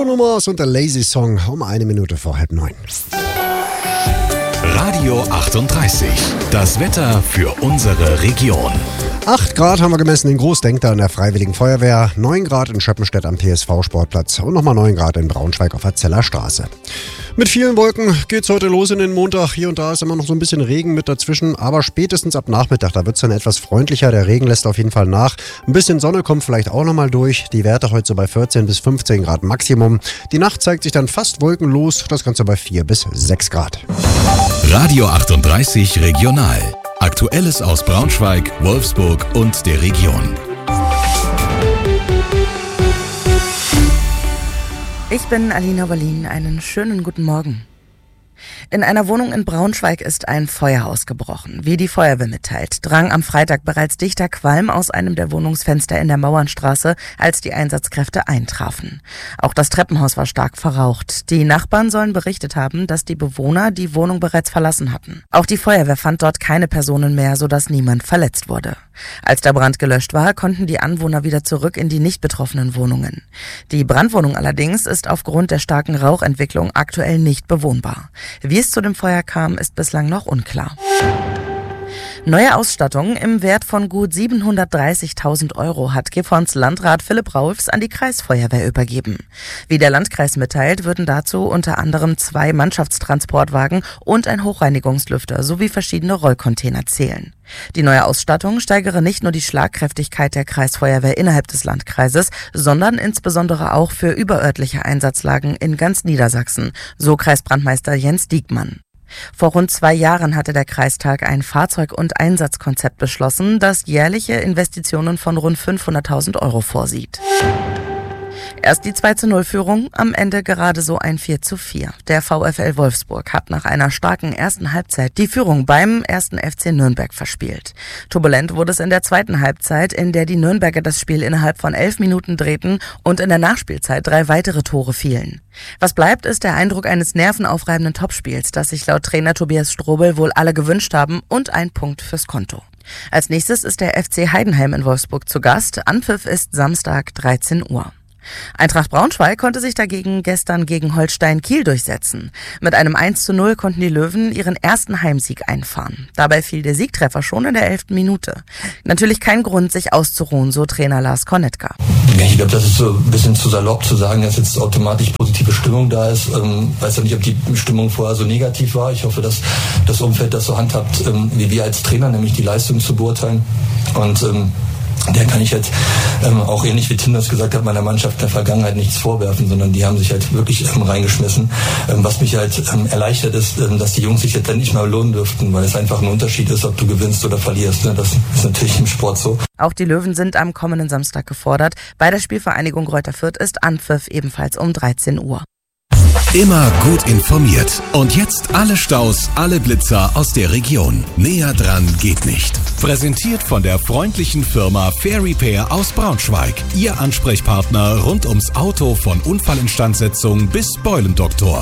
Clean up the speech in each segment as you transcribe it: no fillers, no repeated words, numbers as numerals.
Bruno Mars und der Lazy Song um 1 Minute vor 8:30. Radio 38. Das Wetter für unsere Region. 8 Grad haben wir gemessen in Großdenkter an der Freiwilligen Feuerwehr, 9 Grad in Schöppenstedt am TSV-Sportplatz und nochmal 9 Grad in Braunschweig auf der Zeller Straße. Mit vielen Wolken geht's heute los in den Montag. Hier und da ist immer noch so ein bisschen Regen mit dazwischen, aber spätestens ab Nachmittag, da wird's dann etwas freundlicher. Der Regen lässt auf jeden Fall nach. Ein bisschen Sonne kommt vielleicht auch nochmal durch. Die Werte heute so bei 14 bis 15 Grad Maximum. Die Nacht zeigt sich dann fast wolkenlos, das Ganze bei 4 bis 6 Grad. Radio 38 Regional. Aktuelles aus Braunschweig, Wolfsburg und der Region. Ich bin Alina Berlin. Einen schönen guten Morgen. In einer Wohnung in Braunschweig ist ein Feuer ausgebrochen. Wie die Feuerwehr mitteilt, drang am Freitag bereits dichter Qualm aus einem der Wohnungsfenster in der Mauernstraße, als die Einsatzkräfte eintrafen. Auch das Treppenhaus war stark verraucht. Die Nachbarn sollen berichtet haben, dass die Bewohner die Wohnung bereits verlassen hatten. Auch die Feuerwehr fand dort keine Personen mehr, sodass niemand verletzt wurde. Als der Brand gelöscht war, konnten die Anwohner wieder zurück in die nicht betroffenen Wohnungen. Die Brandwohnung allerdings ist aufgrund der starken Rauchentwicklung aktuell nicht bewohnbar. Wie es zu dem Feuer kam, ist bislang noch unklar. Neue Ausstattung im Wert von gut 730.000 € hat Gifhorns Landrat Philipp Raufs an die Kreisfeuerwehr übergeben. Wie der Landkreis mitteilt, würden dazu unter anderem 2 Mannschaftstransportwagen und ein Hochreinigungslüfter sowie verschiedene Rollcontainer zählen. Die neue Ausstattung steigere nicht nur die Schlagkräftigkeit der Kreisfeuerwehr innerhalb des Landkreises, sondern insbesondere auch für überörtliche Einsatzlagen in ganz Niedersachsen, so Kreisbrandmeister Jens Diekmann. Vor rund 2 Jahren hatte der Kreistag ein Fahrzeug- und Einsatzkonzept beschlossen, das jährliche Investitionen von rund 500.000 € vorsieht. Erst die 2:0-Führung, am Ende gerade so ein 4:4. Der VfL Wolfsburg hat nach einer starken ersten Halbzeit die Führung beim 1. FC Nürnberg verspielt. Turbulent wurde es in der zweiten Halbzeit, in der die Nürnberger das Spiel innerhalb von 11 Minuten drehten und in der Nachspielzeit 3 weitere Tore fielen. Was bleibt, ist der Eindruck eines nervenaufreibenden Topspiels, das sich laut Trainer Tobias Strobel wohl alle gewünscht haben, und ein Punkt fürs Konto. Als nächstes ist der FC Heidenheim in Wolfsburg zu Gast. Anpfiff ist Samstag 13 Uhr. Eintracht Braunschweig konnte sich dagegen gestern gegen Holstein Kiel durchsetzen. Mit einem 1:0 konnten die Löwen ihren ersten Heimsieg einfahren. Dabei fiel der Siegtreffer schon in der 11. Minute. Natürlich kein Grund, sich auszuruhen, so Trainer Lars Kornetka. Ich glaube, das ist so ein bisschen zu salopp zu sagen, dass jetzt automatisch positive Stimmung da ist. Weiß ja nicht, ob die Stimmung vorher so negativ war. Ich hoffe, dass das Umfeld das so handhabt, wie wir als Trainer, nämlich die Leistung zu beurteilen. Und der kann ich jetzt auch ähnlich wie Tim das gesagt hat, meiner Mannschaft in der Vergangenheit nichts vorwerfen, sondern die haben sich halt wirklich reingeschmissen. Was mich halt erleichtert ist, dass die Jungs sich jetzt endlich mal belohnen dürften, weil es einfach ein Unterschied ist, ob du gewinnst oder verlierst. Das ist natürlich im Sport so. Auch die Löwen sind am kommenden Samstag gefordert. Bei der Spielvereinigung Greuther Fürth ist Anpfiff ebenfalls um 13 Uhr. Immer gut informiert. Und jetzt alle Staus, alle Blitzer aus der Region. Näher dran geht nicht. Präsentiert von der freundlichen Firma Fair Repair aus Braunschweig. Ihr Ansprechpartner rund ums Auto von Unfallinstandsetzung bis Beulendoktor.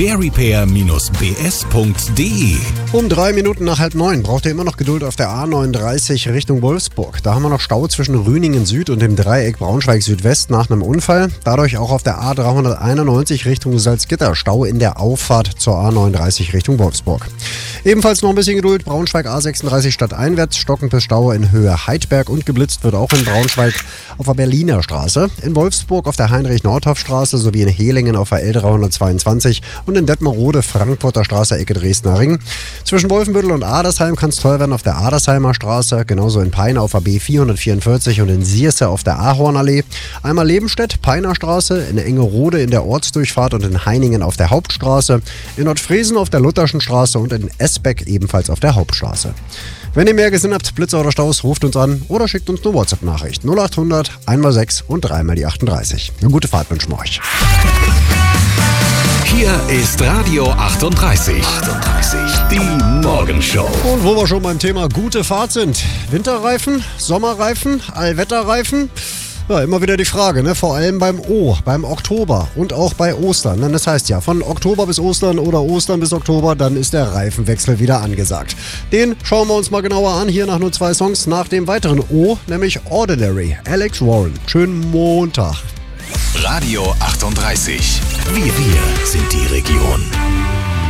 fairrepair-bs.de. Um 3 Minuten nach 8:30 braucht ihr immer noch Geduld auf der A39 Richtung Wolfsburg. Da haben wir noch Stau zwischen Rüningen Süd und dem Dreieck Braunschweig Südwest nach einem Unfall. Dadurch auch auf der A391 Richtung Salzgitter Stau in der Auffahrt zur A39 Richtung Wolfsburg. Ebenfalls noch ein bisschen Geduld. Braunschweig A36 stadteinwärts, stockend bis Stau in Höhe Heidberg und geblitzt wird auch in Braunschweig auf der Berliner Straße. In Wolfsburg auf der Heinrich-Nordhoff-Straße sowie in Hehlingen auf der L322 und in Detmerode Frankfurter Straße Ecke Dresdner Ring. Zwischen Wolfenbüttel und Adersheim kann es toll werden auf der Adersheimer Straße, genauso in Peine auf der B444 und in Sierse auf der Ahornallee. Einmal Lebenstedt, Peiner Straße, in Engerode in der Ortsdurchfahrt und in Heiningen auf der Hauptstraße, in Nordfriesen auf der Lutherschen Straße und in Esbeck ebenfalls auf der Hauptstraße. Wenn ihr mehr gesehen habt, Blitzer oder Staus, ruft uns an oder schickt uns eine WhatsApp-Nachricht. 0800 1x6 und 3x38. Eine gute Fahrt wünschen wir euch. Hier ist Radio 38. Die Morgenshow. Und wo wir schon beim Thema gute Fahrt sind. Winterreifen, Sommerreifen, Allwetterreifen. Ja, immer wieder die Frage, ne? Vor allem beim Oktober und auch bei Ostern. Denn das heißt ja, von Oktober bis Ostern oder Ostern bis Oktober, dann ist der Reifenwechsel wieder angesagt. Den schauen wir uns mal genauer an, hier nach nur 2 Songs nach dem weiteren O, nämlich Ordinary, Alex Warren. Schönen Montag. Radio 38. Wir sind die Region.